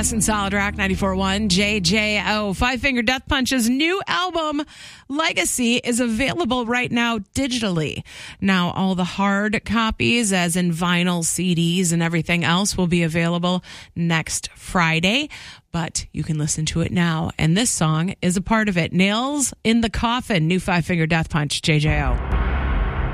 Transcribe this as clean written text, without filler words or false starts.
West and Solid Rock 94.1 JJO. Five Finger Death Punch's new album, Legacy, is available right now digitally. Now, all the hard copies, as in vinyl, CDs, and everything else, will be available next Friday. But you can listen to it now. And this song is a part of it. Nails in the Coffin, new Five Finger Death Punch, JJO.